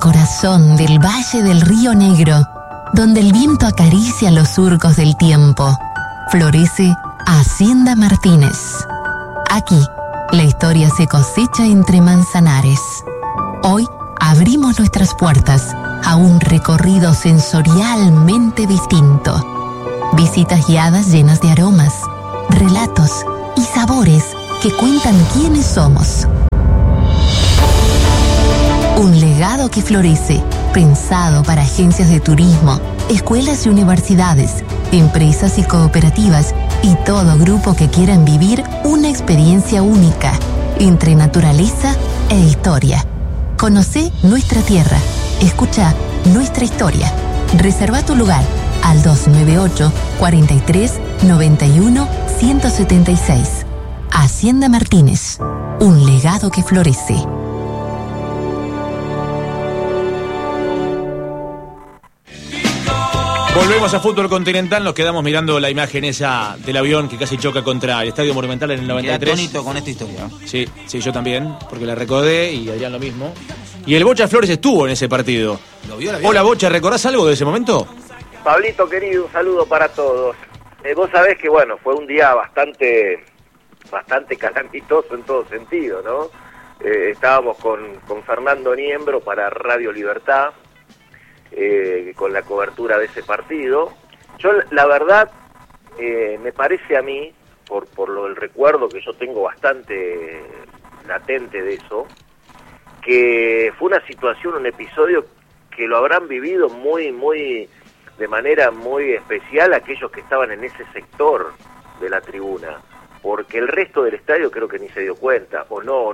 Corazón del Valle del Río Negro, donde el viento acaricia los surcos del tiempo, florece Hacienda Martínez. Aquí, la historia se cosecha entre manzanares. Hoy abrimos nuestras puertas a un recorrido sensorialmente distinto. Visitas guiadas llenas de aromas, relatos y sabores que cuentan quiénes somos. Un legado que florece, pensado para agencias de turismo, escuelas y universidades, empresas y cooperativas y todo grupo que quieran vivir una experiencia única entre naturaleza e historia. Conocé nuestra tierra, escucha nuestra historia. Reserva tu lugar al 298 43 91 176. Hacienda Martínez, un legado que florece. Volvemos a Fútbol Continental, nos quedamos mirando la imagen esa del avión que casi choca contra el Estadio Monumental en el 93. Quedé atónito con esta historia. Sí, yo también, porque la recordé y Adrián lo mismo. Y el Bocha Flores estuvo en ese partido. ¿Lo vio? ¿La vio? Hola Bocha, ¿recordás algo de ese momento? Pablito querido, un saludo para todos. Vos sabés que bueno, fue un día bastante calamitoso en todo sentido, ¿no? Estábamos con Fernando Niembro para Radio Libertad, con la cobertura de ese partido. Yo la verdad me parece a mí, por el recuerdo que yo tengo bastante latente de eso, que fue una situación, un episodio que lo habrán vivido de manera muy especial aquellos que estaban en ese sector de la tribuna, porque el resto del estadio creo que ni se dio cuenta o no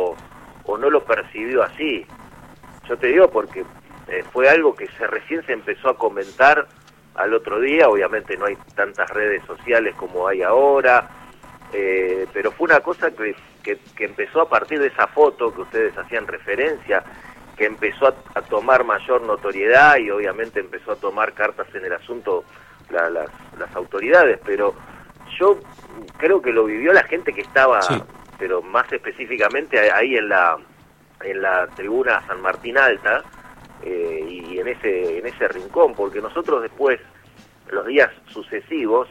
lo percibió así. Yo te digo porque fue algo que recién se empezó a comentar al otro día. Obviamente no hay tantas redes sociales como hay ahora, pero fue una cosa que empezó a partir de esa foto que ustedes hacían referencia, que empezó a tomar mayor notoriedad y obviamente empezó a tomar cartas en el asunto las autoridades, pero yo creo que lo vivió la gente que estaba, sí, pero más específicamente ahí en la tribuna San Martín Alta, y en ese rincón, porque nosotros después, los días sucesivos,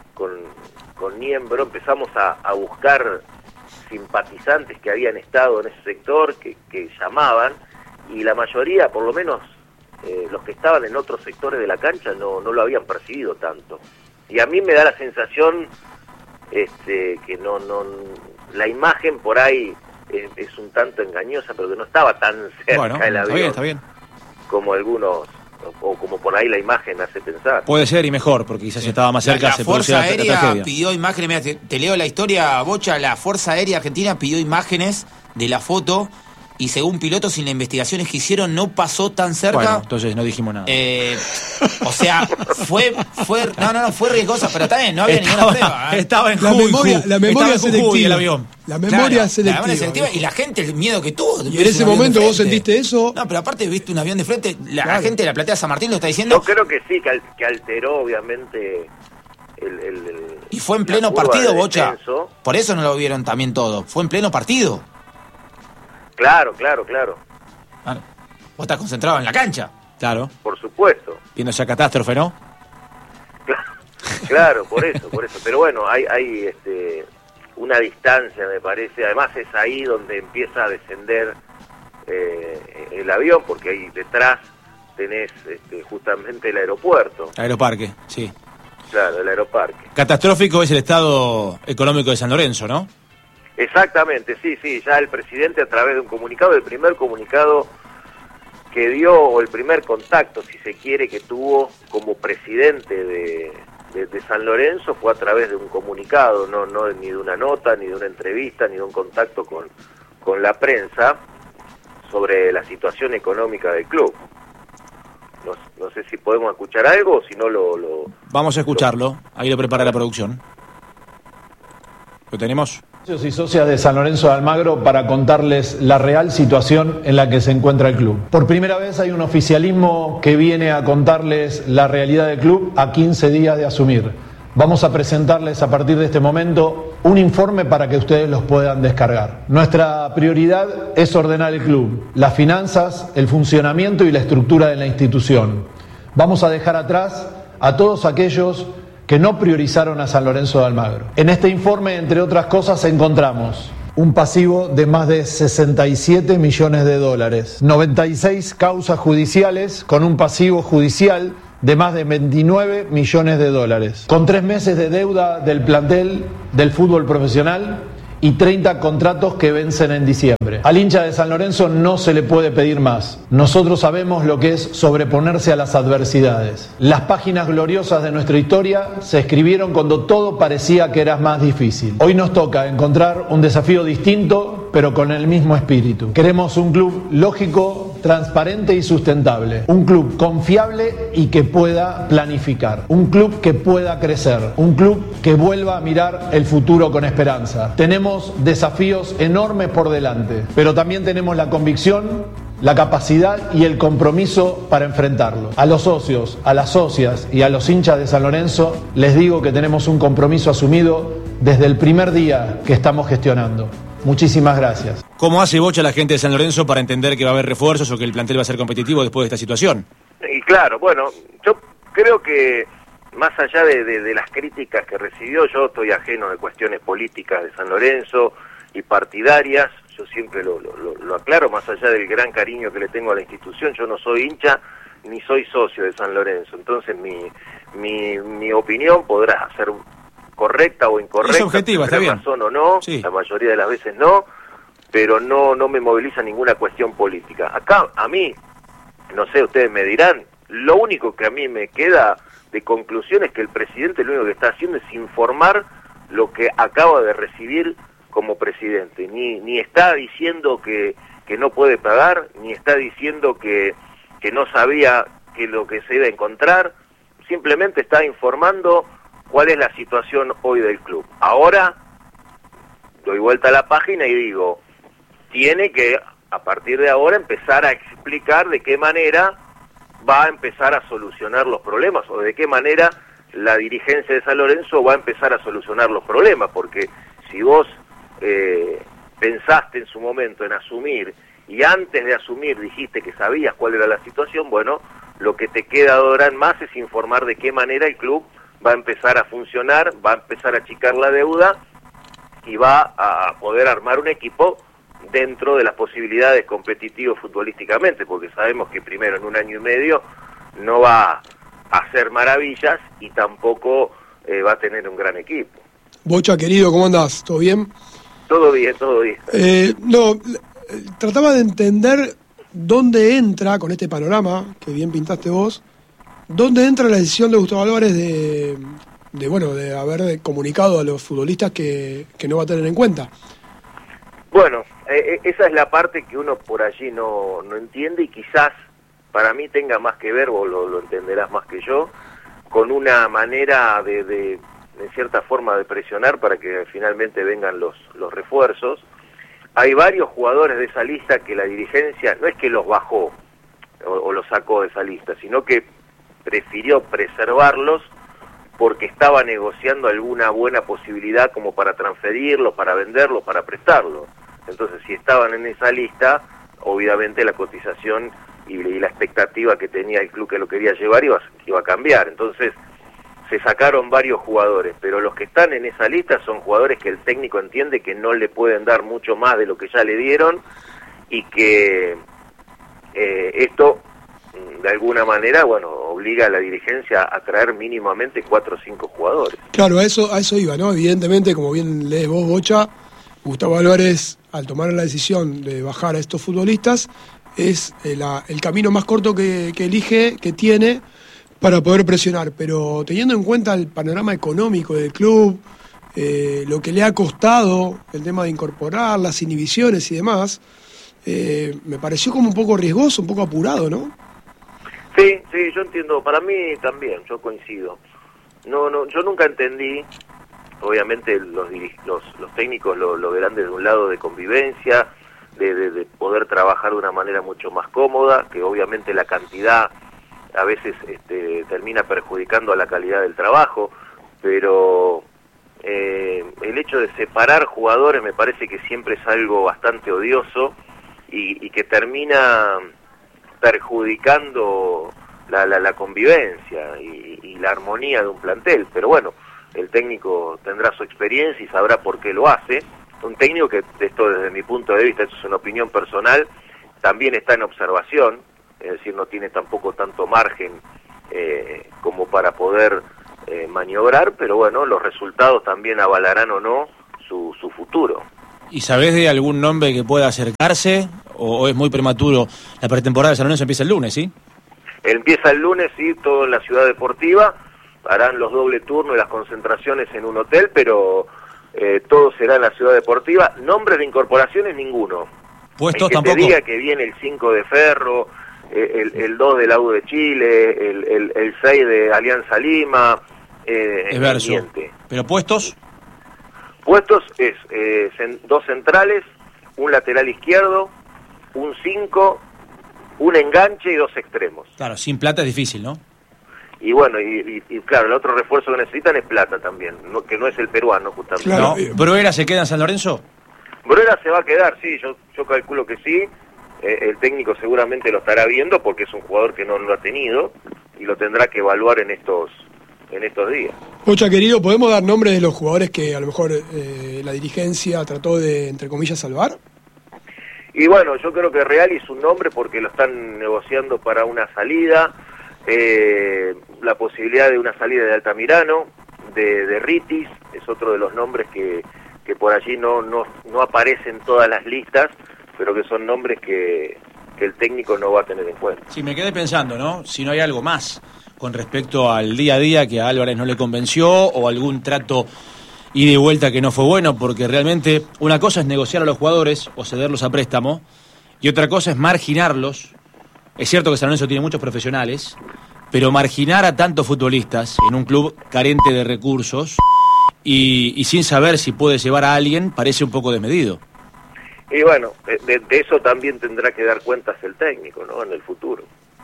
con Niembro empezamos a buscar simpatizantes que habían estado en ese sector, que llamaban, y la mayoría, por lo menos los que estaban en otros sectores de la cancha, no lo habían percibido tanto. Y a mí me da la sensación que no la imagen por ahí es un tanto engañosa, pero que no estaba tan cerca del avión. Está bien. Como algunos, o como por ahí la imagen hace pensar. Puede ser y mejor, porque quizás estaba más cerca. La se Fuerza Aérea tragedia. pidió imágenes, mira, te leo la historia, Bocha. La Fuerza Aérea Argentina pidió imágenes de la foto y según pilotos y las investigaciones que hicieron no pasó tan cerca. Bueno, entonces no dijimos nada. O sea, fue riesgosa, pero está bien, no había ninguna prueba. Estaba en la memoria selectiva. El avión. La memoria selectiva. La memoria selectiva y la gente, el miedo que tuvo. Y en ese momento vos sentiste eso. No, pero aparte viste un avión de frente, la gente de la platea San Martín lo está diciendo. Yo creo que sí, que alteró obviamente y fue en pleno partido, Bocha. Por eso no lo vieron también todo. Fue en pleno partido. Claro. Vos estás concentrado en la cancha. Claro. Por supuesto. Viendo esa catástrofe, ¿no? Claro, por eso. Pero bueno, hay una distancia, me parece. Además es ahí donde empieza a descender el avión, porque ahí detrás tenés justamente el aeropuerto. Aeroparque, sí. Claro, el aeroparque. Catastrófico es el estado económico de San Lorenzo, ¿no? Exactamente, sí, ya el presidente a través de un comunicado, el primer comunicado que dio, o el primer contacto, si se quiere, que tuvo como presidente de San Lorenzo fue a través de un comunicado, no ni de una nota, ni de una entrevista, ni de un contacto con la prensa sobre la situación económica del club. No sé si podemos escuchar algo o si no lo... Vamos a escucharlo, ahí lo prepara la producción. ¿Lo tenemos? Socios y socias de San Lorenzo de Almagro para contarles la real situación en la que se encuentra el club. Por primera vez hay un oficialismo que viene a contarles la realidad del club a 15 días de asumir. Vamos a presentarles a partir de este momento un informe para que ustedes los puedan descargar. Nuestra prioridad es ordenar el club, las finanzas, el funcionamiento y la estructura de la institución. Vamos a dejar atrás a todos aquellos que no priorizaron a San Lorenzo de Almagro. En este informe, entre otras cosas, encontramos un pasivo de más de 67 millones de dólares, 96 causas judiciales con un pasivo judicial de más de 29 millones de dólares, con 3 meses de deuda del plantel del fútbol profesional y 30 contratos que vencen en diciembre. Al hincha de San Lorenzo no se le puede pedir más. Nosotros sabemos lo que es sobreponerse a las adversidades. Las páginas gloriosas de nuestra historia se escribieron cuando todo parecía que era más difícil. Hoy nos toca encontrar un desafío distinto, pero con el mismo espíritu. Queremos un club lógico, transparente y sustentable. Un club confiable y que pueda planificar. Un club que pueda crecer. Un club que vuelva a mirar el futuro con esperanza. Tenemos desafíos enormes por delante, pero también tenemos la convicción, la capacidad y el compromiso para enfrentarlos. A los socios, a las socias y a los hinchas de San Lorenzo les digo que tenemos un compromiso asumido desde el primer día que estamos gestionando. Muchísimas gracias. ¿Cómo hace Bocha la gente de San Lorenzo para entender que va a haber refuerzos o que el plantel va a ser competitivo después de esta situación? Y claro, bueno, yo creo que más allá de las críticas que recibió, yo estoy ajeno de cuestiones políticas de San Lorenzo y partidarias, yo siempre lo aclaro, más allá del gran cariño que le tengo a la institución, yo no soy hincha ni soy socio de San Lorenzo, entonces mi opinión podrá ser correcta o incorrecta, es objetiva, está bien, razón o no, sí. La mayoría de las veces no, pero no me moviliza ninguna cuestión política. Acá, a mí, no sé, ustedes me dirán, lo único que a mí me queda de conclusión es que el presidente lo único que está haciendo es informar lo que acaba de recibir como presidente. Ni está diciendo que no puede pagar, ni está diciendo que no sabía que lo que se iba a encontrar, simplemente está informando cuál es la situación hoy del club. Ahora doy vuelta a la página y digo, tiene que a partir de ahora empezar a explicar de qué manera va a empezar a solucionar los problemas o de qué manera la dirigencia de San Lorenzo va a empezar a solucionar los problemas, porque si vos pensaste en su momento en asumir y antes de asumir dijiste que sabías cuál era la situación, bueno, lo que te queda ahora en más es informar de qué manera el club va a empezar a funcionar, va a empezar a achicar la deuda y va a poder armar un equipo dentro de las posibilidades competitivas futbolísticamente, porque sabemos que primero en 1 año y medio no va a hacer maravillas y tampoco va a tener un gran equipo. Bocha, querido, ¿cómo andás? ¿Todo bien? Todo bien, todo bien. Trataba de entender dónde entra, con este panorama que bien pintaste vos, dónde entra la decisión de Gustavo Álvarez de haber comunicado a los futbolistas que no va a tener en cuenta. Bueno, esa es la parte que uno por allí no entiende y quizás para mí tenga más que ver, vos lo entenderás más que yo, con una manera de cierta forma de presionar para que finalmente vengan los refuerzos. Hay varios jugadores de esa lista que la dirigencia no es que los bajó o los sacó de esa lista, sino que prefirió preservarlos porque estaba negociando alguna buena posibilidad como para transferirlos, para venderlos, para prestarlos. Entonces, si estaban en esa lista, obviamente la cotización y la expectativa que tenía el club que lo quería llevar iba a cambiar. Entonces, se sacaron varios jugadores, pero los que están en esa lista son jugadores que el técnico entiende que no le pueden dar mucho más de lo que ya le dieron y que esto, de alguna manera, bueno, obliga a la dirigencia a traer mínimamente 4 o 5 jugadores. Claro, a eso iba, ¿no? Evidentemente, como bien lees vos, Bocha, Gustavo Álvarez, al tomar la decisión de bajar a estos futbolistas, es el camino más corto que elige, que tiene, para poder presionar. Pero teniendo en cuenta el panorama económico del club, lo que le ha costado el tema de incorporar, las inhibiciones y demás, me pareció como un poco riesgoso, un poco apurado, ¿no? Sí, yo entiendo, para mí también, yo coincido. Yo nunca entendí, obviamente los técnicos lo verán desde un lado de convivencia, de poder trabajar de una manera mucho más cómoda, que obviamente la cantidad a veces termina perjudicando a la calidad del trabajo, pero el hecho de separar jugadores me parece que siempre es algo bastante odioso y que termina perjudicando la convivencia y la armonía de un plantel. Pero bueno, el técnico tendrá su experiencia y sabrá por qué lo hace. Un técnico que, esto desde mi punto de vista, eso es una opinión personal, también está en observación, es decir, no tiene tampoco tanto margen como para poder maniobrar, pero bueno, los resultados también avalarán o no su futuro. ¿Y sabés de algún nombre que pueda acercarse o es muy prematuro? La pretemporada de San Lorenzo empieza el lunes, ¿sí? Empieza el lunes, sí, todo en la Ciudad Deportiva, harán los doble turnos y las concentraciones en un hotel, pero todo será en la Ciudad Deportiva. Nombres de incorporaciones, ninguno. ¿Puestos que tampoco? Te diga que viene el 5 de Ferro, el 2 del AU de Chile, el 6 de Alianza Lima, Everso. ¿Pero puestos? Puestos es 2 centrales, un lateral izquierdo, un 5, un enganche y 2 extremos. Claro, sin plata es difícil, ¿no? Y bueno, y claro, el otro refuerzo que necesitan es plata también, que no es el peruano justamente. Claro. ¿No? ¿Bruera se queda en San Lorenzo? Bruera se va a quedar, sí, yo calculo que sí. El técnico seguramente lo estará viendo porque es un jugador que no lo ha tenido y lo tendrá que evaluar en estos días. Bocha, querido, ¿podemos dar nombres de los jugadores que a lo mejor la dirigencia trató de, entre comillas, salvar? Y bueno, yo creo que Real hizo un nombre porque lo están negociando para una salida, la posibilidad de una salida de Altamirano, de Ritis, es otro de los nombres que por allí no aparecen todas las listas, pero que son nombres que el técnico no va a tener en cuenta. Sí, me quedé pensando, ¿no? Si no hay algo más con respecto al día a día que a Álvarez no le convenció o algún trato ida y vuelta que no fue bueno, porque realmente una cosa es negociar a los jugadores o cederlos a préstamo y otra cosa es marginarlos. Es cierto que San Lorenzo tiene muchos profesionales, pero marginar a tantos futbolistas en un club carente de recursos y sin saber si puede llevar a alguien parece un poco desmedido. Y bueno, de eso también tendrá que dar cuentas el técnico, ¿no? En el futuro.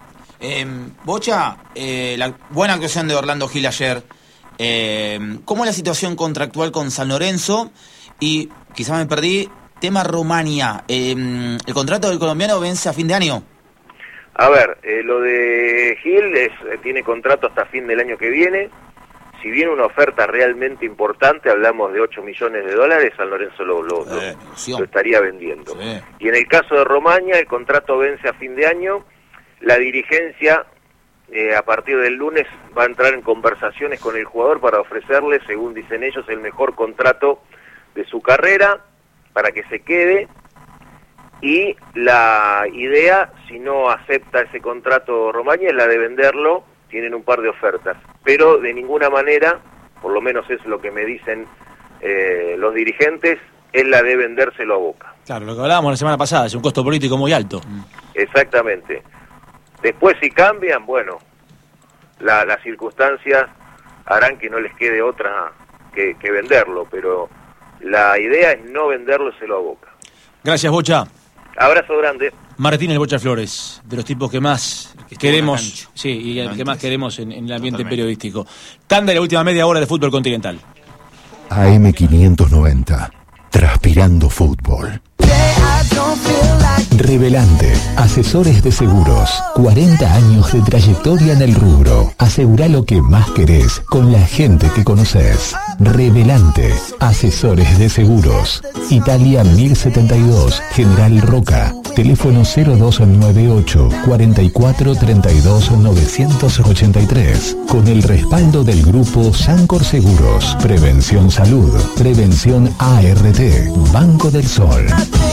Bocha, la buena actuación de Orlando Gil ayer. ¿Cómo es la situación contractual con San Lorenzo? Y quizás me perdí, tema Romania. ¿El contrato del colombiano vence a fin de año? A ver, lo de Gil tiene contrato hasta fin del año que viene. Si viene una oferta realmente importante, hablamos de $8 millones, San Lorenzo lo estaría vendiendo. Sí. Y en el caso de Romaña, el contrato vence a fin de año. La dirigencia, a partir del lunes, va a entrar en conversaciones con el jugador para ofrecerle, según dicen ellos, el mejor contrato de su carrera para que se quede. Y la idea, si no acepta ese contrato Romaña, es la de venderlo. Tienen un par de ofertas, pero de ninguna manera, por lo menos es lo que me dicen los dirigentes, es la de vendérselo a Boca. Claro, lo que hablábamos la semana pasada, es un costo político muy alto. Exactamente. Después, si cambian, bueno, las circunstancias harán que no les quede otra que venderlo, pero la idea es no vendérselo a Boca. Gracias, Bocha. Abrazo grande. Martín el Bocha Flores, de los tipos que más queremos, sí, y el que más queremos en el ambiente periodístico. Tanda y la última media hora de fútbol continental. AM590, transpirando fútbol. Revelante, asesores de seguros, 40 años de trayectoria en el rubro. Asegura lo que más querés con la gente que conoces. Revelante, asesores de seguros. Italia 1072, General Roca. Teléfono 0298 44 32 983. Con el respaldo del grupo Sancor Seguros. Prevención Salud. Prevención ART. Banco del Sol.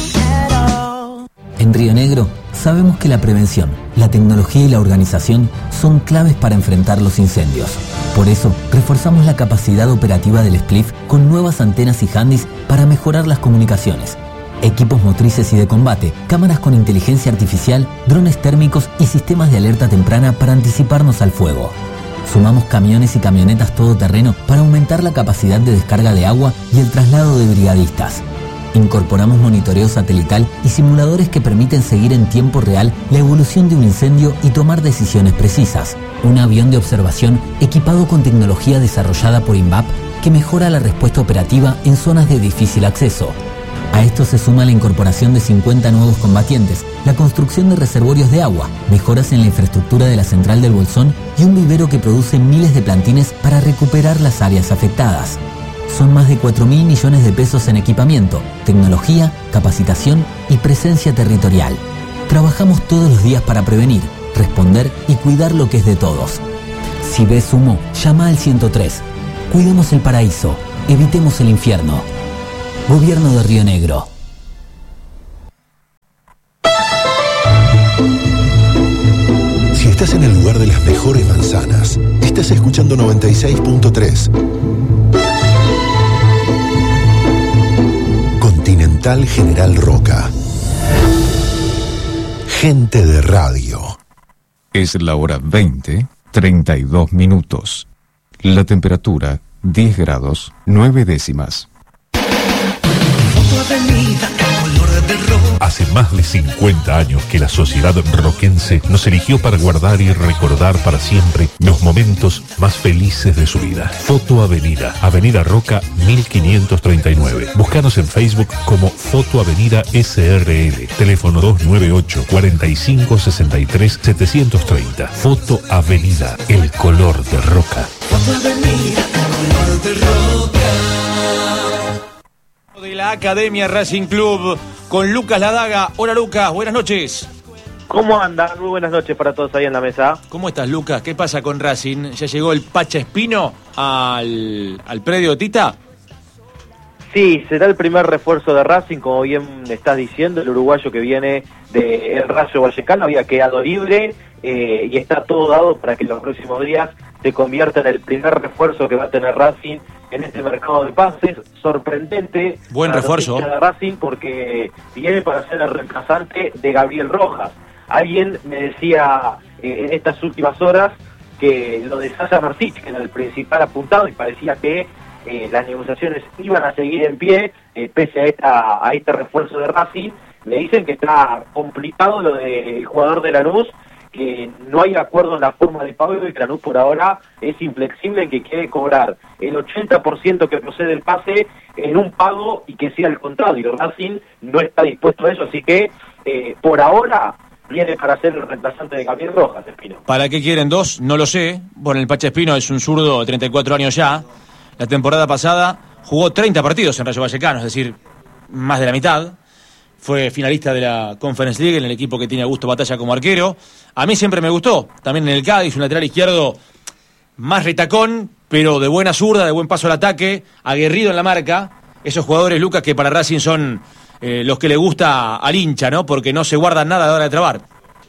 En Río Negro, sabemos que la prevención, la tecnología y la organización son claves para enfrentar los incendios. Por eso, reforzamos la capacidad operativa del SPLIF con nuevas antenas y handys para mejorar las comunicaciones. Equipos motrices y de combate, cámaras con inteligencia artificial, drones térmicos y sistemas de alerta temprana para anticiparnos al fuego. Sumamos camiones y camionetas todoterreno para aumentar la capacidad de descarga de agua y el traslado de brigadistas. Incorporamos monitoreo satelital y simuladores que permiten seguir en tiempo real la evolución de un incendio y tomar decisiones precisas. Un avión de observación equipado con tecnología desarrollada por INVAP que mejora la respuesta operativa en zonas de difícil acceso. A esto se suma la incorporación de 50 nuevos combatientes, la construcción de reservorios de agua, mejoras en la infraestructura de la central del Bolsón y un vivero que produce miles de plantines para recuperar las áreas afectadas. Son más de 4.000 millones de pesos en equipamiento, tecnología, capacitación y presencia territorial. Trabajamos todos los días para prevenir, responder y cuidar lo que es de todos. Si ves humo, llama al 103. Cuidemos el paraíso, evitemos el infierno. Gobierno de Río Negro. Si estás en el lugar de las mejores manzanas, estás escuchando 96.3. Continental General Roca. Gente de radio. Es la hora 20:32 minutos. La temperatura 10 grados 9 décimas. Hace más de 50 años que la sociedad roquense nos eligió para guardar y recordar para siempre los momentos más felices de su vida. Foto Avenida, Avenida Roca 1539. Búscanos en Facebook como Foto Avenida SRL. Teléfono 298 45 63 730. Foto Avenida, el color de Roca. Foto Avenida, el color de Roca. De la Academia Racing Club con Lucas Ladaga. Hola Lucas, buenas noches. ¿Cómo andan? Muy buenas noches para todos ahí en la mesa. ¿Cómo estás, Lucas? ¿Qué pasa con Racing? ¿Ya llegó el Pacha Espino al predio Tita? Sí, será el primer refuerzo de Racing, como bien estás diciendo. El uruguayo que viene del Rayo Vallecano había quedado libre y está todo dado para que en los próximos días se convierta en el primer refuerzo que va a tener Racing en este mercado de pases. Sorprendente. Buen refuerzo de Racing porque viene para ser el reemplazante de Gabriel Rojas. Alguien me decía en estas últimas horas que lo de Sasa Martich, que era el principal apuntado, y parecía que las negociaciones iban a seguir en pie pese a este refuerzo de Racing. Me dicen que está complicado lo del jugador de Lanús, que no hay acuerdo en la forma de pago y que Lanús por ahora es inflexible en que quiere cobrar el 80% que procede el pase en un pago y que sea el contrato, y Racing no está dispuesto a eso, así que por ahora viene para ser el reemplazante de Gabriel Rojas, Espino. ¿Para qué quieren dos? No lo sé. Bueno, el Pacha Espino es un zurdo de 34 años ya. La temporada pasada jugó 30 partidos en Rayo Vallecano, es decir, más de la mitad. Fue finalista de la Conference League en el equipo que tiene Augusto Batalla como arquero. A mí siempre me gustó. También en el Cádiz, un lateral izquierdo más retacón, pero de buena zurda, de buen paso al ataque, aguerrido en la marca. Esos jugadores, Lucas, que para Racing son los que le gusta al hincha, ¿no? Porque no se guardan nada a la hora de trabar.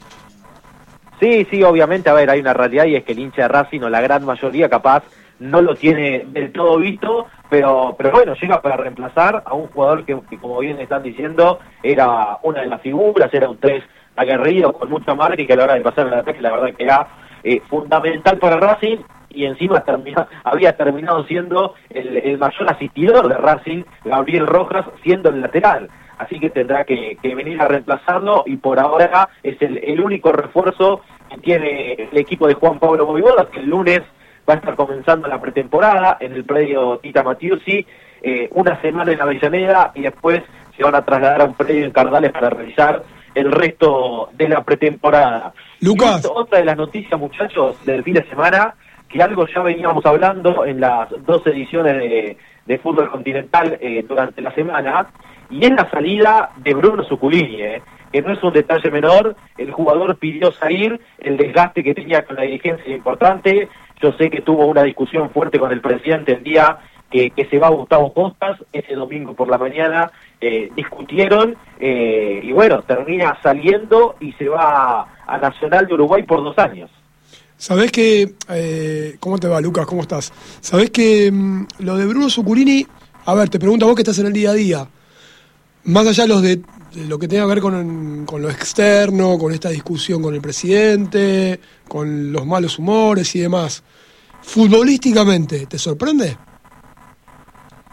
Sí, obviamente, a ver, hay una realidad y es que el hincha de Racing, o la gran mayoría, capaz no lo tiene del todo visto, pero bueno, llega para reemplazar a un jugador que como bien están diciendo, era una de las figuras, era un 3 aguerrido, con mucha marca, y que a la hora de pasar el ataque, la verdad que era fundamental para Racing, y encima había terminado siendo el mayor asistidor de Racing, Gabriel Rojas, siendo el lateral. Así que tendrá que venir a reemplazarlo, y por ahora es el único refuerzo que tiene el equipo de Juan Pablo Voivoda, que el lunes va a estar comenzando la pretemporada en el predio Tita Matiusi, una semana en Avellaneda, y después se van a trasladar a un predio en Cardales para realizar el resto de la pretemporada. Lucas. Y otra de las noticias, muchachos, del fin de semana, que algo ya veníamos hablando en las 2 ediciones de Fútbol Continental durante la semana, y es la salida de Bruno Zuculini, que no es un detalle menor. El jugador pidió salir, el desgaste que tenía con la dirigencia es importante. Yo sé que tuvo una discusión fuerte con el presidente el día que se va Gustavo Costas, ese domingo por la mañana discutieron, y bueno, termina saliendo y se va a Nacional de Uruguay por 2 años. ¿Sabés que, cómo te va, Lucas? ¿Cómo estás? ¿Sabés que lo de Bruno Zuculini, a ver, te pregunto a vos que estás en el día a día, más allá de lo que tenga que ver con lo externo, con esta discusión con el presidente, con los malos humores y demás, futbolísticamente, ¿te sorprende?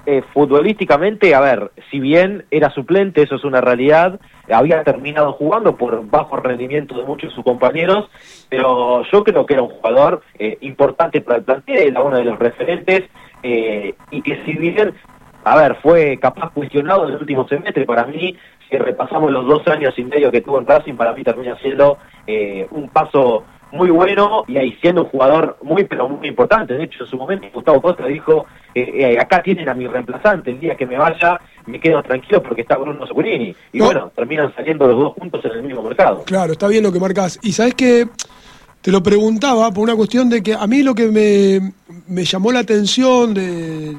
Futbolísticamente, a ver, si bien era suplente, eso es una realidad, había terminado jugando por bajo rendimiento de muchos de sus compañeros, pero yo creo que era un jugador importante para el plantel, era uno de los referentes, y que si bien, a ver, fue capaz cuestionado en el último semestre, para mí, si repasamos los 2 años y medio que tuvo en Racing, para mí termina siendo un paso muy bueno y ahí siendo un jugador muy pero muy importante. De hecho, en su momento Gustavo Costa dijo, acá tienen a mi reemplazante, el día que me vaya me quedo tranquilo porque está Bruno Zuculini. Y bueno, terminan saliendo los dos juntos en el mismo mercado. Claro, está bien lo que marcás. Y sabés que te lo preguntaba por una cuestión de que a mí lo que me llamó la atención del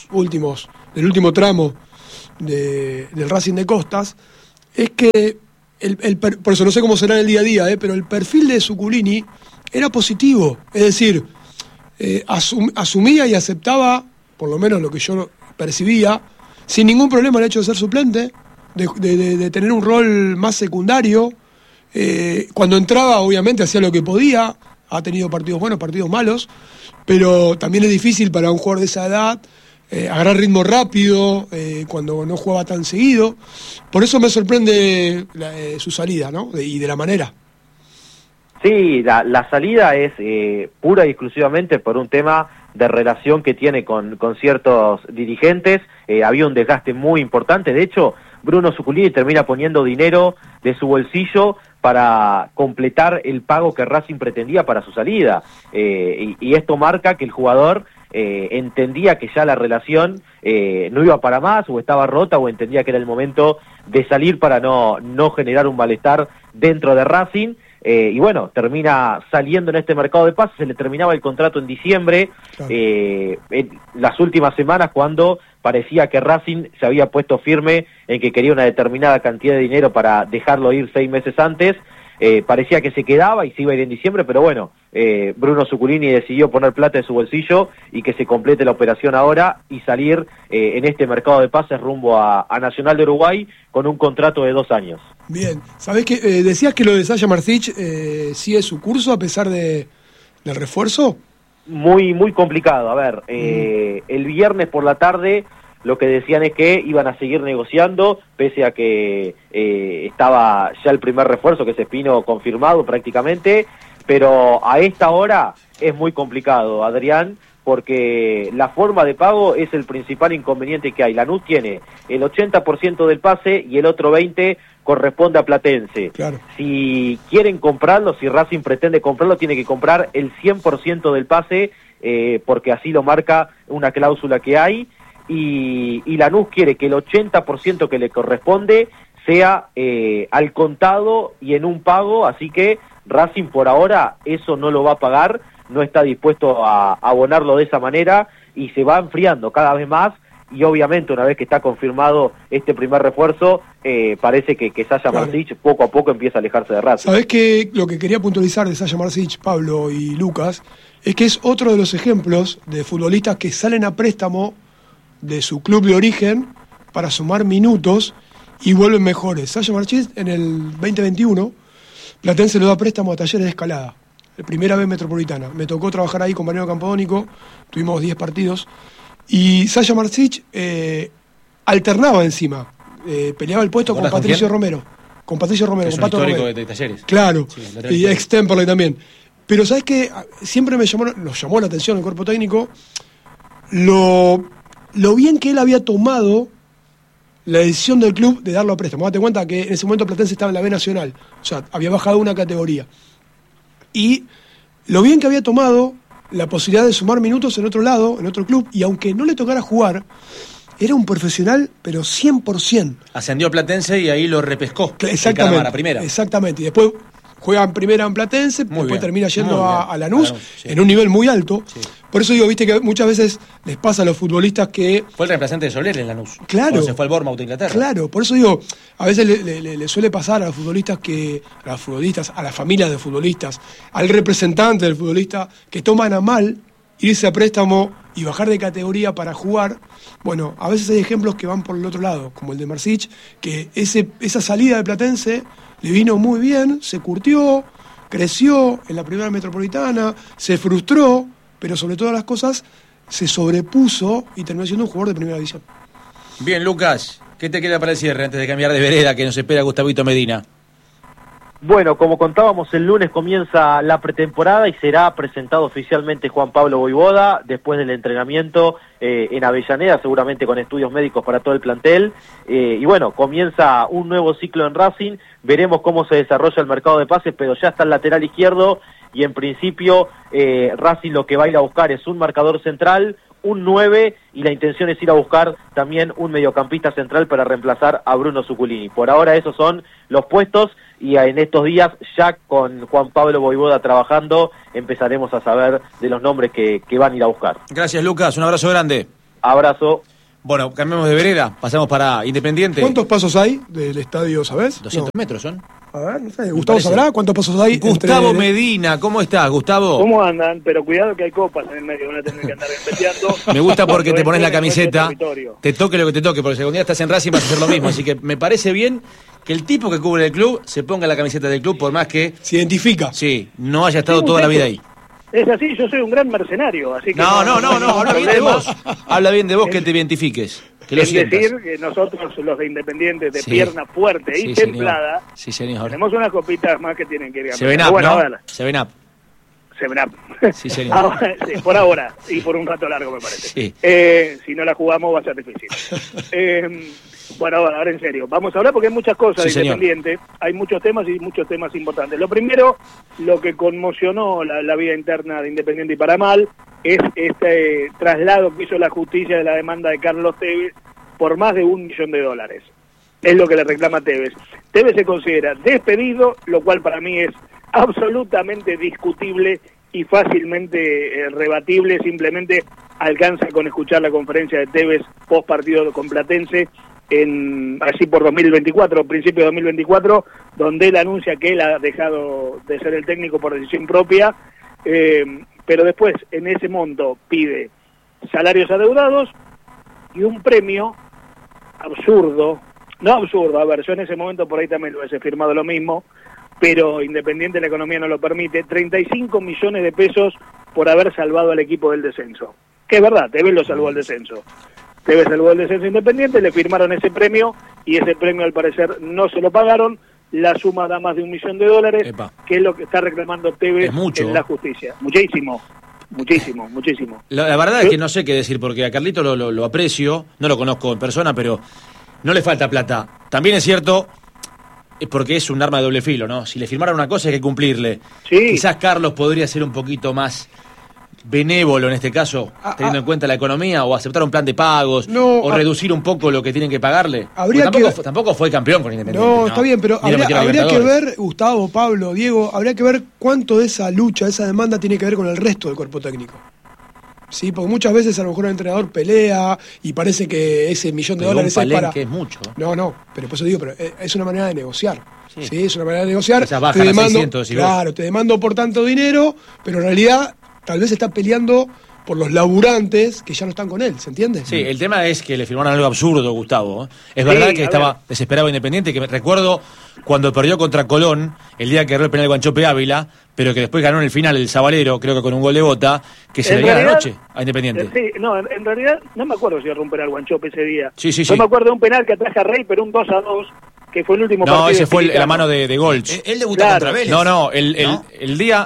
último tramo del Racing de Costas es que por eso no sé cómo será en el día a día, pero el perfil de Zuculini era positivo, es decir, asumía y aceptaba, por lo menos lo que yo percibía, sin ningún problema el hecho de ser suplente, de tener un rol más secundario. Cuando entraba, obviamente, hacía lo que podía, ha tenido partidos buenos, partidos malos, pero también es difícil para un jugador de esa edad agarrar ritmo rápido cuando no jugaba tan seguido. Por eso me sorprende su salida, ¿no? Y de la manera. Sí, la salida es pura y exclusivamente por un tema de relación que tiene con ciertos dirigentes. Había un desgaste muy importante. De hecho, Bruno Zuculini termina poniendo dinero de su bolsillo para completar el pago que Racing pretendía para su salida. Y esto marca que el jugador entendía que ya la relación no iba para más, o estaba rota, o entendía que era el momento de salir para no generar un malestar dentro de Racing. Y bueno, termina saliendo en este mercado de pases. Se le terminaba el contrato en diciembre, claro. En las últimas semanas, cuando parecía que Racing se había puesto firme en que quería una determinada cantidad de dinero para dejarlo ir 6 meses antes, parecía que se quedaba y se iba a ir en diciembre, pero bueno, Bruno Zuculini decidió poner plata en su bolsillo y que se complete la operación ahora y salir en este mercado de pases rumbo a Nacional de Uruguay con un contrato de 2 años. Bien, ¿sabés qué? Decías que lo de Sasha Marcich sigue su curso a pesar del refuerzo. Muy, muy complicado. A ver, el viernes por la tarde lo que decían es que iban a seguir negociando, pese a que estaba ya el primer refuerzo, que es Espino, confirmado prácticamente, pero a esta hora es muy complicado, Adrián, porque la forma de pago es el principal inconveniente que hay. Lanús tiene el 80% del pase y el otro 20% corresponde a Platense. Claro. Si quieren comprarlo, si Racing pretende comprarlo, tiene que comprar el 100% del pase, porque así lo marca una cláusula que hay, y Lanús quiere que el 80% que le corresponde sea al contado y en un pago, así que Racing por ahora eso no lo va a pagar, no está dispuesto a abonarlo de esa manera y se va enfriando cada vez más. Y obviamente una vez que está confirmado este primer refuerzo, parece que Sasha Marcich poco a poco empieza a alejarse de Racing. ¿Sabés qué? Lo que quería puntualizar de Sasha Marcich, Pablo y Lucas, es que es otro de los ejemplos de futbolistas que salen a préstamo de su club de origen para sumar minutos y vuelven mejores. Sasha Marcich en el 2021, Platense le da préstamo a Talleres de Escalada, la primera vez metropolitana. Me tocó trabajar ahí con Mariano Campodónico, tuvimos 10 partidos. Y Sasha Marcich alternaba encima, peleaba el puesto con Patricio Romero. Con Patricio Romero, es con Pato histórico Romero. de Talleres. Claro, sí, y ex Temperley también. Pero ¿sabes qué? Siempre nos llamó la atención el cuerpo técnico lo bien que él había tomado la decisión del club de darlo a préstamo. Date cuenta que en ese momento Platense estaba en la B Nacional, o sea, había bajado una categoría. Y lo bien que había tomado la posibilidad de sumar minutos en otro lado, en otro club, y aunque no le tocara jugar, era un profesional, pero 100%. Ascendió a Platense y ahí lo repescó. Exactamente. A la primera. Exactamente. Y después juega en primera en Platense, Muy después bien. termina yendo a Lanús, sí. en un nivel muy alto. Sí. Por eso digo, viste que muchas veces les pasa a los futbolistas que... Fue el reemplazante de Soler en Lanús. Claro. Cuando se fue al Bournemouth de Inglaterra. Claro, por eso digo, a veces le suele pasar a los futbolistas a las familias de futbolistas, al representante del futbolista, que toman a mal irse a préstamo y bajar de categoría para jugar. Bueno, a veces hay ejemplos que van por el otro lado, como el de Marcich, que esa salida de Platense le vino muy bien, se curtió, creció en la primera metropolitana, se frustró, pero sobre todas las cosas se sobrepuso y terminó siendo un jugador de primera división. Bien, Lucas, ¿qué te queda para el cierre antes de cambiar de vereda que nos espera Gustavito Medina? Bueno, como contábamos, el lunes comienza la pretemporada y será presentado oficialmente Juan Pablo Vojvoda después del entrenamiento en Avellaneda, seguramente con estudios médicos para todo el plantel. Y bueno, comienza un nuevo ciclo en Racing, veremos cómo se desarrolla el mercado de pases, pero ya está el lateral izquierdo y en principio Racing lo que va a ir a buscar es un marcador central, un 9 y la intención es ir a buscar también un mediocampista central para reemplazar a Bruno Zuculini. Por ahora esos son los puestos y en estos días ya con Juan Pablo Vojvoda trabajando empezaremos a saber de los nombres que van a ir a buscar. Gracias, Lucas, un abrazo grande. Abrazo. Bueno, cambiamos de vereda, pasamos para Independiente. ¿Cuántos pasos hay del estadio, sabés? 200 metros son. A ver, no sé, Gustavo sabrá cuántos pasos hay. Gustavo Medina, ¿cómo estás, Gustavo? ¿Cómo andan? Pero cuidado que hay copas en el medio, van a tener que andar metiendo. Me gusta porque te pones la camiseta, te toque lo que te toque, porque si algún día estás en Racing vas a hacer lo mismo, así que me parece bien que el tipo que cubre el club se ponga la camiseta del club, por más que... Se identifica. Sí, no haya estado toda la vida ahí. Es así, yo soy un gran mercenario, así que... No, habla bien de vos. Habla bien de vos, que te identifiques. Que lo sientas. Es decir, que nosotros, los de Independientes, de pierna fuerte y templada, tenemos unas copitas más que tienen que ir a... Se ven up, bueno, ¿no? Se ven up. Se ven up. Sí, señor. Ahora, sí, por ahora, y por un rato largo, me parece. Sí. Si no la jugamos va a ser difícil. Bueno, ahora en serio, vamos a hablar porque hay muchas cosas de Independiente, hay muchos temas y muchos temas importantes. Lo primero, lo que conmocionó la vida interna de Independiente y para mal, es este traslado que hizo la justicia de la demanda de Carlos Tevez por más de $1 millón. Es lo que le reclama Tevez. Tevez se considera despedido, lo cual para mí es absolutamente discutible y fácilmente rebatible, simplemente alcanza con escuchar la conferencia de Tevez post partido con Platense, así por 2024, principio de 2024, donde él anuncia que él ha dejado de ser el técnico por decisión propia, pero después en ese monto pide salarios adeudados y un premio absurdo, no absurdo, a ver, yo en ese momento por ahí también lo hubiese firmado lo mismo, pero Independiente la economía no lo permite, 35 millones de pesos por haber salvado al equipo del descenso. Que es verdad, Tevez lo salvó al descenso. Tevez salvó el descenso Independiente, le firmaron ese premio y ese premio al parecer no se lo pagaron. La suma da más de $1 millón, que es lo que está reclamando Tevez en la justicia. Muchísimo. La verdad es que no sé qué decir, porque a Carlito lo aprecio, no lo conozco en persona, pero no le falta plata. También es cierto, es porque es un arma de doble filo, ¿no? Si le firmaron una cosa hay que cumplirle. Sí. Quizás Carlos podría ser un poquito más benévolo en este caso, teniendo en cuenta la economía, o aceptar un plan de pagos, o reducir un poco lo que tienen que pagarle. Tampoco fue campeón con Independiente. No, está bien, pero habría que ver, Gustavo, Pablo, Diego, habría que ver cuánto de esa lucha, esa demanda tiene que ver con el resto del cuerpo técnico. Sí, porque muchas veces a lo mejor el entrenador pelea y parece que ese $1 millón es para... que es mucho. No, pero por eso digo, pero es una manera de negociar. Sí, es una manera de negociar. Baja te demando, 600, claro, te demando por tanto dinero, pero en realidad tal vez está peleando por los laburantes que ya no están con él, ¿se entiende? Sí, el tema es que le firmaron algo absurdo, Gustavo. Es verdad que estaba desesperado Independiente, que me recuerdo cuando perdió contra Colón, el día que erró el penal de Guanchope Ávila, pero que después ganó en el final el Zabalero, creo que con un gol de Bota, que se le dio la noche a Independiente. Sí, no, en realidad no me acuerdo si erró un penal Guanchope ese día. Sí. Yo me acuerdo de un penal que atraje a Rey, pero un 2-2, que fue el último partido. No, ese fue la mano de Golch. Él debutó contra Vélez. El día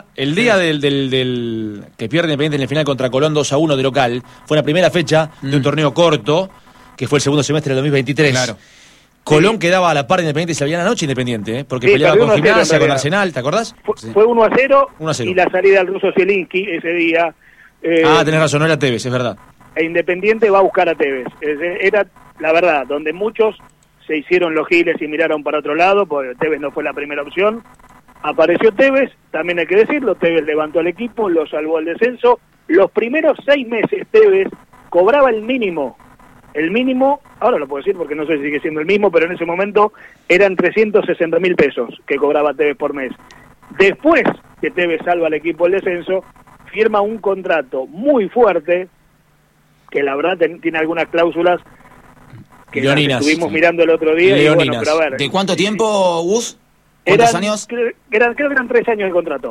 del que pierde Independiente en el final contra Colón 2-1 de local, fue la primera fecha de un torneo corto, que fue el segundo semestre del 2023. Claro. Colón quedaba a la par de Independiente y se había la noche Independiente, porque peleaba con Gimnasia, con Arsenal, ¿te acordás? Fue 1-0 y la salida del ruso Zielinski ese día. Tenés razón, no era Tevez, es verdad. E Independiente va a buscar a Tevez. Era, la verdad, donde muchos se hicieron los giles y miraron para otro lado, porque Tevez no fue la primera opción. Apareció Tevez, también hay que decirlo, Tevez levantó al equipo, lo salvó al descenso. Los primeros 6 meses Tevez cobraba el mínimo. El mínimo, ahora lo puedo decir porque no sé si sigue siendo el mismo, pero en ese momento eran 360.000 pesos que cobraba Tevez por mes. Después que Tevez salva al equipo del descenso, firma un contrato muy fuerte, que la verdad tiene algunas cláusulas que estuvimos mirando el otro día. Y pero a ver, ¿de cuánto tiempo, Gus? ¿Cuántos años? Creo que eran 3 años de contrato.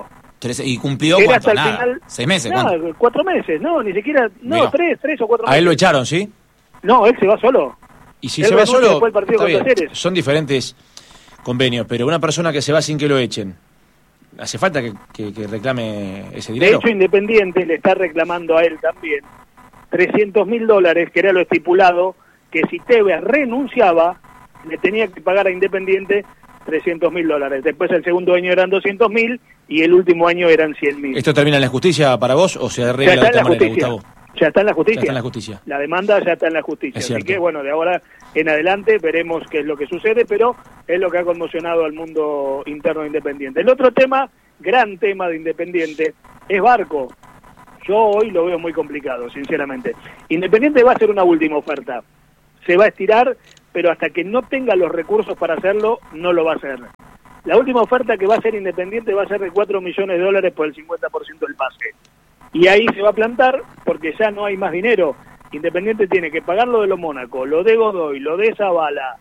¿Y cumplió Era cuánto? hasta el Nada. final. 6 meses. No, ¿cuánto? 4 meses, no, ni siquiera. No, Mirá. 3 o 4 meses. A él lo echaron, ¿sí? No, él se va solo. Y si Él se va renuncia solo, después del partido está contra bien. Ceres. Son diferentes convenios, pero una persona que se va sin que lo echen, ¿hace falta que reclame ese De dinero? hecho, Independiente le está reclamando a él también $300.000, que era lo estipulado, que si Tevez renunciaba, le tenía que pagar a Independiente $300.000. Después el segundo año eran 200.000 y el último año eran 100.000. ¿Esto termina en la justicia para vos o se Ya arregla de está en otra la manera, justicia. Gustavo? Ya está en la justicia. Ya está en la justicia. La demanda ya está en la justicia. Es Así cierto. que, bueno, de ahora en adelante veremos qué es lo que sucede, pero es lo que ha conmocionado al mundo interno de Independiente. El otro tema, gran tema de Independiente, es Barco. Yo hoy lo veo muy complicado, sinceramente. Independiente va a hacer una última oferta. Se va a estirar, pero hasta que no tenga los recursos para hacerlo, no lo va a hacer. La última oferta que va a hacer Independiente va a ser de $4 millones por el 50% del pase. Y ahí se va a plantar porque ya no hay más dinero. Independiente tiene que pagar lo de los Mónaco, lo de Godoy, lo de Zavala.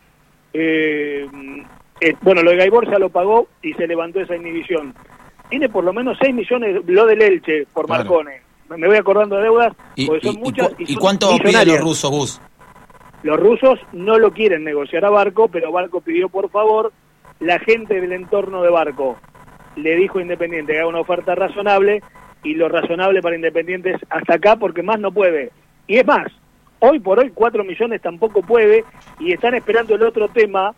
Bueno, lo de Gaibor ya lo pagó y se levantó esa inhibición. Tiene por lo menos 6 millones, lo del Elche, por Claro. Marcone. Me voy acordando de deudas, ¿Y, porque son y- muchas. y son cuánto piden millonarias. los rusos, Gus? Los rusos no lo quieren negociar a Barco, pero Barco pidió por favor, la gente del entorno de Barco le dijo a Independiente que haga una oferta razonable, y lo razonable para Independiente es hasta acá porque más no puede. Y es más, hoy por hoy 4 millones tampoco puede, y están esperando el otro tema,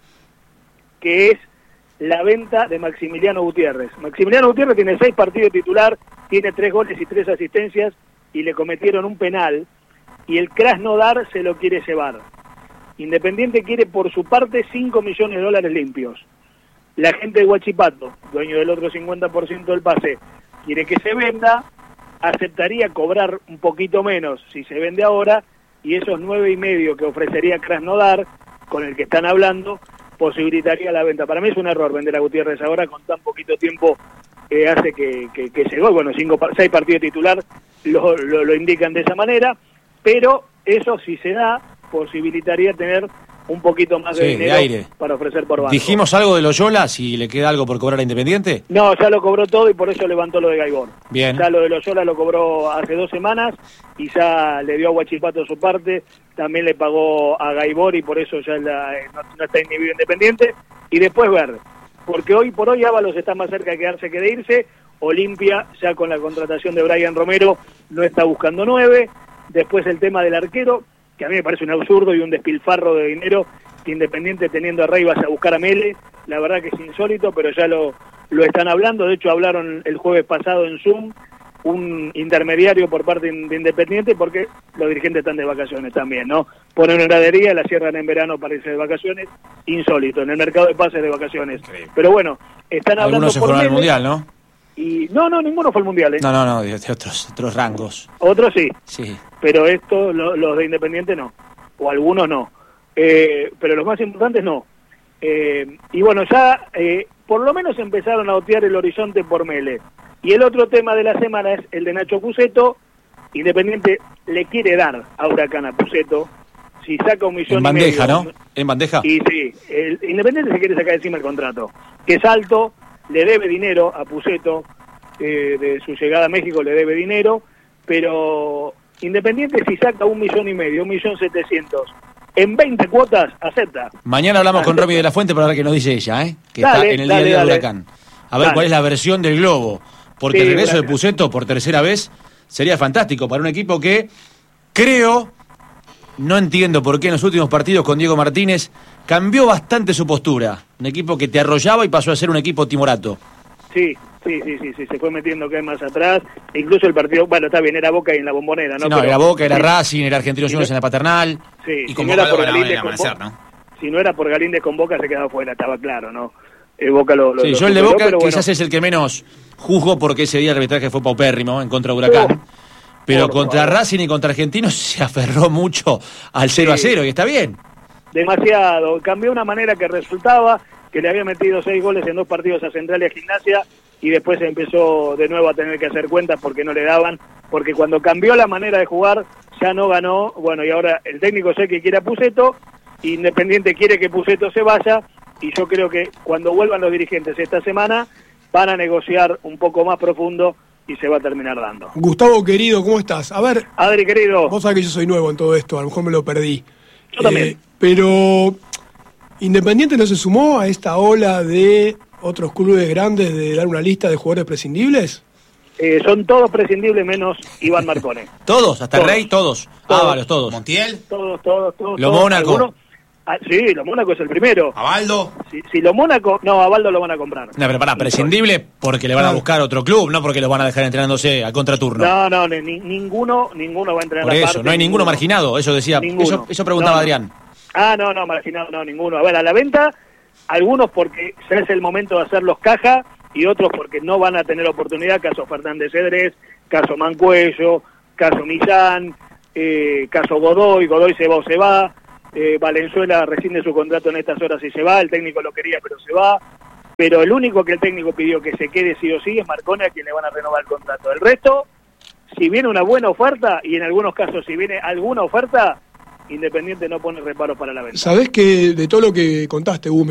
que es la venta de Maximiliano Gutiérrez. Maximiliano Gutiérrez tiene 6 partidos titular, tiene 3 goles y 3 asistencias, y le cometieron un penal, y el Krasnodar se lo quiere llevar. Independiente quiere por su parte $5 millones limpios. La gente de Huachipato, dueño del otro 50% del pase, quiere que se venda, aceptaría cobrar un poquito menos si se vende ahora, y esos 9,5 que ofrecería Krasnodar, con el que están hablando, posibilitaría la venta. Para mí es un error vender a Gutiérrez ahora con tan poquito tiempo, hace que llegó. Bueno, 6 partidos titular lo indican de esa manera, pero eso si se da, posibilitaría tener un poquito más de Sí, de dinero aire. para ofrecer por Barco. ¿Dijimos algo de Loyola, si le queda algo por cobrar a Independiente? No, ya lo cobró todo y por eso levantó lo de Gaibor. Bien. Ya lo de Loyola lo cobró hace 2 semanas y ya le dio a Huachipato su parte, también le pagó a Gaibor y por eso ya no está inhibido Independiente. Y después ver, porque hoy por hoy Ábalos está más cerca de quedarse que de irse. Olimpia, ya con la contratación de Brian Romero, no está buscando 9. Después el tema del arquero, que a mí me parece un absurdo y un despilfarro de dinero, que Independiente teniendo a Rey vas a buscar a Mele. La verdad que es insólito, pero ya lo están hablando. De hecho hablaron el jueves pasado en Zoom, un intermediario por parte de Independiente, porque los dirigentes están de vacaciones también, ¿no? Ponen una heladería, la cierran en verano para irse de vacaciones, insólito, en el mercado de pases de vacaciones. Pero bueno, están hablando Algunos se por fueron al Mele, Mundial, ¿no? y no, ninguno fue al Mundial, ¿eh? No, de otros rangos. Otros sí, Sí. pero estos, los de Independiente no, o algunos no, pero los más importantes no. Y bueno, ya por lo menos empezaron a otear el horizonte por Mele. Y el otro tema de la semana es el de Nacho Puceto. Independiente le quiere dar a Huracán a Puceto, si saca 1,5 millones. En bandeja, ¿no? En bandeja. Y sí, el Independiente se quiere sacar encima el contrato, que es alto, le debe dinero a Puceto, de su llegada a México le debe dinero, pero Independiente si saca 1,5 millones, 1.700.000, en 20 cuotas, acepta. Mañana hablamos con Romy de la Fuente para ver qué nos dice ella, que Dale, está en el día a dale, día de dale. Huracán. A ver Dale. cuál es la versión del globo. Porque Sí, el regreso de gracias. Puceto por tercera vez sería fantástico para un equipo que no entiendo por qué en los últimos partidos con Diego Martínez cambió bastante su postura. Un equipo que te arrollaba y pasó a ser un equipo timorato. Sí, se fue metiendo cada vez más atrás, incluso el partido, bueno, está bien, era Boca y en la Bombonera, ¿no? Sí, no, Pero- era Boca, era sí, Racing, era Argentinos Juniors en la Paternal. sí, Y si con no Boca era por lo ganaban en Galíndez el con amanecer, Boca, ¿no? si no era por Galíndez con Boca se quedaba fuera, estaba claro, ¿no? Boca lo Sí, yo el de superó, Boca pero bueno. quizás es el que menos juzgo porque ese día el arbitraje fue paupérrimo en contra de Huracán. Pero por contra favor. Racing y contra Argentinos se aferró mucho al 0-0 y está bien. Demasiado, cambió una manera que resultaba, que le había metido 6 goles en 2 partidos a Central y a Gimnasia, y después empezó de nuevo a tener que hacer cuentas porque no le daban, porque cuando cambió la manera de jugar ya no ganó. Bueno, y ahora el técnico sé que quiere a Puceto, Independiente quiere que Puceto se vaya, y yo creo que cuando vuelvan los dirigentes esta semana van a negociar un poco más profundo y se va a terminar dando. Gustavo, querido, ¿cómo estás? A ver, Adri, querido. Vos sabés que yo soy nuevo en todo esto, a lo mejor me lo perdí. Yo también. Pero, ¿Independiente no se sumó a esta ola de otros clubes grandes de dar una lista de jugadores prescindibles? Son todos prescindibles menos Iván Marcone. ¿Todos? ¿Hasta Todos. el Rey? Todos. Todos. Ábalos, todos. ¿Montiel? Todos. Lo Mónaco. ¿Algunos? Sí, lo Mónaco es el primero. ¿Abaldo? Si lo Mónaco... No, a Baldo lo van a comprar. No, pero pará, prescindible porque le van a buscar otro club, no porque los van a dejar entrenándose a contraturno. No, ninguno va a entrenar Por eso, aparte, no hay ninguno marginado, eso decía, Ninguno. eso preguntaba No. Adrián. No, marginado no, ninguno. A ver, a la venta, algunos porque ya es el momento de hacerlos caja y otros porque no van a tener oportunidad, caso Fernández Cedrés, caso Mancuello, caso Millán, caso Godoy se va, Valenzuela rescinde su contrato en estas horas y se va, el técnico lo quería pero se va, pero el único que el técnico pidió que se quede sí o sí es Marcone, a quien le van a renovar el contrato. El resto, si viene una buena oferta, y en algunos casos si viene alguna oferta, Independiente no pone reparos para la venta. Sabés que de todo lo que contaste,